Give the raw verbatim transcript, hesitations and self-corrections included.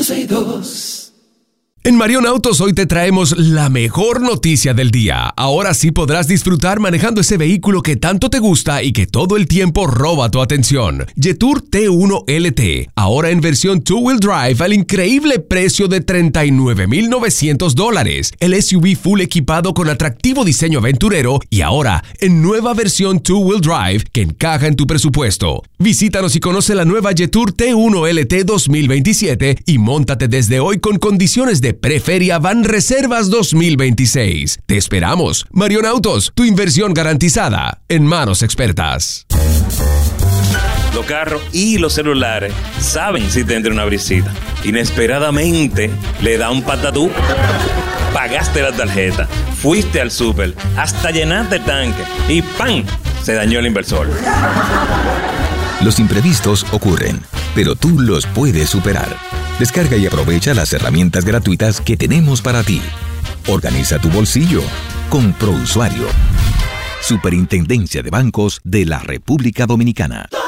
ciento seis punto dos. En Marion Autos hoy te traemos la mejor noticia del día. Ahora sí podrás disfrutar manejando ese vehículo que tanto te gusta y que todo el tiempo roba tu atención. Jetour T uno L T, ahora en versión two-wheel drive al increíble precio de treinta y nueve mil novecientos dólares. El S U V full equipado con atractivo diseño aventurero y ahora en nueva versión two-wheel drive que encaja en tu presupuesto. Visítanos y conoce la nueva Jetour T uno L T dos mil veintisiete y móntate desde hoy con condiciones de Preferia Banreservas dos mil veintiséis. Te esperamos. Marion Autos, tu inversión garantizada en manos expertas. Los carros y los celulares saben si te entra una brisita. Inesperadamente le da un patatú. Pagaste la tarjeta, fuiste al súper, hasta llenaste el tanque y ¡pam! Se dañó el inversor. Los imprevistos ocurren, pero tú los puedes superar. Descarga y aprovecha las herramientas gratuitas que tenemos para ti. Organiza tu bolsillo con ProUsuario. Superintendencia de Bancos de la República Dominicana.